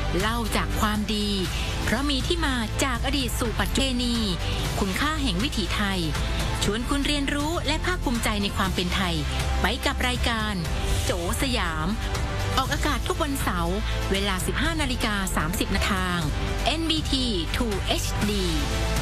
เล่าจากความดี เพราะมีที่มาจากอดีตสู่ปัจจุบันคุณค่าแห่งวิถีไทยชวนคุณเรียนรู้และภาคภูมิใจในความเป็นไทยไปกับรายการโจสยามออกอากาศทุกวันเสาร์เวลา 15:30 น. ทาง NBT 2 HD